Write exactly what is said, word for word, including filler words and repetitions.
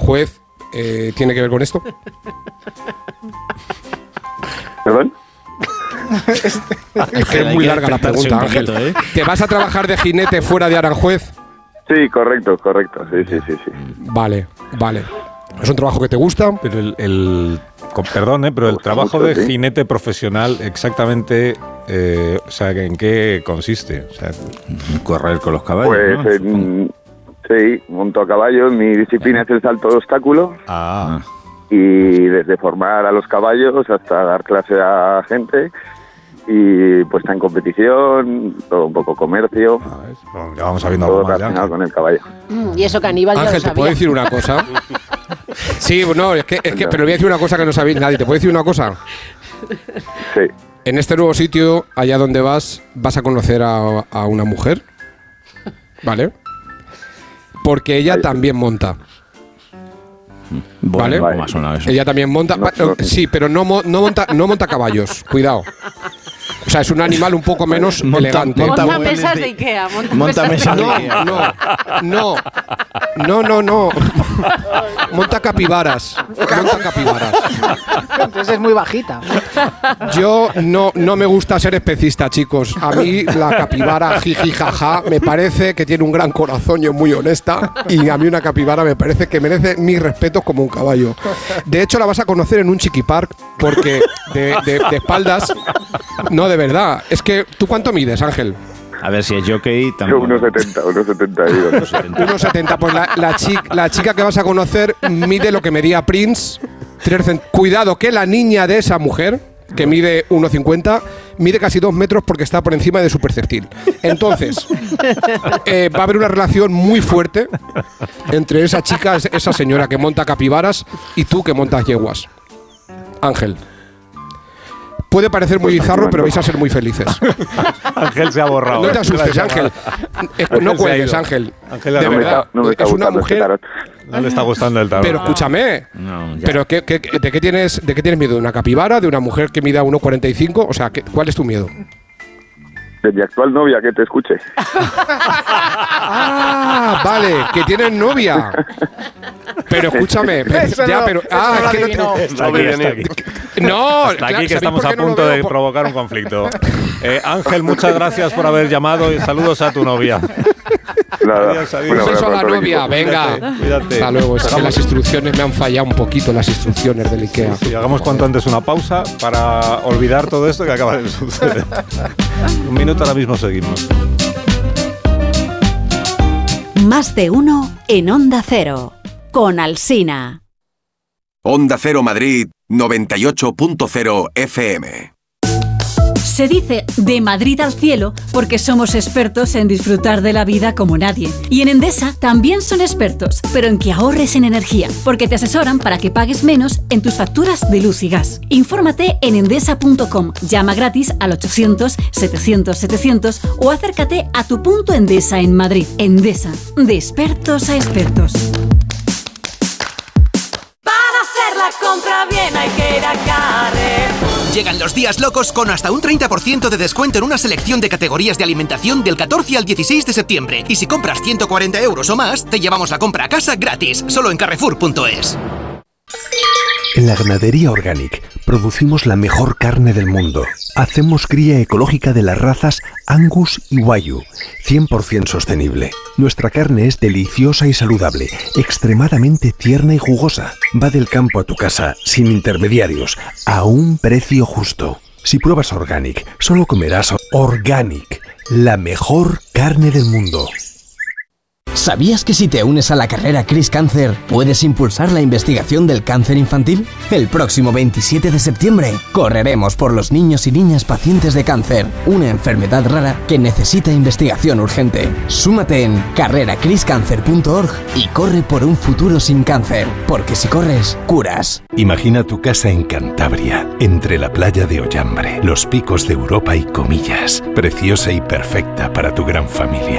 Aranjuez eh, tiene que ver con esto? ¿Perdón? Es que es muy larga la pregunta, Ángel. Poquito, ¿eh? ¿Te vas a trabajar de jinete fuera de Aranjuez? Sí, correcto, correcto. Sí, sí, sí, sí. Vale, vale. ¿Es un trabajo que te gusta? Pero el, el con, perdón, ¿eh? pero el trabajo de jinete profesional exactamente, eh, o sea, ¿en qué consiste? O sea, correr con los caballos, Pues, ¿no? en, sí, monto a caballo. Mi disciplina es el salto de obstáculos. Ah. Y desde formar a los caballos hasta dar clase a gente y puesta en competición, todo un poco comercio. Bueno, ya vamos sabiendo todo algo más, relacionado con el caballo. Y eso que Aníbal ya Ángel, lo ¿te sabía. puedo decir una cosa? Sí, no, es que, es que, pero voy a decir una cosa que no sabéis nadie. ¿Te puedo decir una cosa? Sí. En este nuevo sitio, allá donde vas, vas a conocer a, a una mujer, ¿vale? Porque ella también monta. Bueno, ¿Vale? ¿cómo ha sonado eso? Ella también monta, No, no. sí, pero no, mo- no monta, no monta caballos. Cuidado. O sea, es un animal un poco menos Monta- elegante. Monta, Monta mesas de- de Ikea. Monta, Monta mesas de mesas de Ikea. No, no, no, no, no, no. Monta capibaras. Monta capibaras. Entonces es muy bajita. Yo no, no me gusta ser especista, chicos. A mí la capibara, jiji, jaja, me parece que tiene un gran corazón y es muy honesta. Y a mí una capibara me parece que merece mis respetos como un caballo. De hecho, la vas a conocer en un chiqui park porque de, de, de espaldas... No, de verdad. Es que, ¿tú cuánto mides, Ángel? A ver si es jockey Yo también. unos setenta, unos setenta y dos. uno setenta. Pues la, la, chi- la chica que vas a conocer mide lo que medía Prince. tres cent- Cuidado que la niña de esa mujer, que mide uno cincuenta, mide casi dos metros porque está por encima de su perceptil. Entonces, eh, va a haber una relación muy fuerte entre esa chica, esa señora que monta capibaras, y tú que montas yeguas. Ángel. Puede parecer muy bizarro, pero vais a ser muy felices. Ángel se ha borrado. No te ¿eh? asustes, Ángel. Eh, Ángel No se ha cuelgues, ido. Ángel. Ángel De no me verdad, está- no me está es una gustando este mujer... tarot. No le está gustando el tarot. Pero escúchame, No, ya. pero qué, qué- ¿de qué tienes de qué tienes miedo? ¿De una capibara? ¿De una mujer que mida uno cuarenta y cinco? O sea, ¿qué- ¿cuál es tu miedo? De mi actual novia, que te escuche. Ah, vale, que tienes novia. Pero escúchame, Eso ya, no, pero eso ah, no lo es que no adivinó. te- Está aquí, está aquí. No, Hasta claro, aquí que ¿sabéis estamos por a qué no lo punto veo? de Por- provocar un conflicto. Eh, Ángel, muchas gracias por haber llamado y saludos a tu novia. Nada. Adiós, adiós. Un Un beso a la abrazo todo el novia, equipo. venga. Cuídate, cuídate. Hasta luego, es que Hagamos- las instrucciones me han fallado un poquito, las instrucciones del IKEA. Sí, hagamos cuanto antes una pausa para olvidar todo esto que acaba de suceder. Un minuto, ahora mismo seguimos. Más de uno en Onda Cero, con Alsina. Onda Cero Madrid noventa y ocho punto cero F M. Se dice de Madrid al cielo porque somos expertos en disfrutar de la vida como nadie. Y en Endesa también son expertos, pero en que ahorres en energía, porque te asesoran para que pagues menos en tus facturas de luz y gas. Infórmate en endesa punto com, llama gratis al ochocientos setecientos setecientos o acércate a tu punto Endesa en Madrid. Endesa, de expertos a expertos. Para hacer la compra bien hay que ir a Carrefour. Llegan los días locos con hasta un treinta por ciento de descuento en una selección de categorías de alimentación del catorce al dieciséis de septiembre. Y si compras ciento cuarenta euros o más, te llevamos la compra a casa gratis, solo en carrefour punto es. En la Ganadería Organic producimos la mejor carne del mundo. Hacemos cría ecológica de las razas Angus y Wagyu, cien por ciento sostenible. Nuestra carne es deliciosa y saludable, extremadamente tierna y jugosa. Va del campo a tu casa, sin intermediarios, a un precio justo. Si pruebas Organic, solo comerás Organic, la mejor carne del mundo. ¿Sabías que si te unes a la carrera Chris Cancer puedes impulsar la investigación del cáncer infantil? El próximo veintisiete de septiembre correremos por los niños y niñas pacientes de cáncer, una enfermedad rara que necesita investigación urgente. Súmate en carrera cris cancer punto org y corre por un futuro sin cáncer, porque si corres, curas. Imagina tu casa en Cantabria, entre la playa de Ollambre, los picos de Europa y Comillas, preciosa y perfecta para tu gran familia.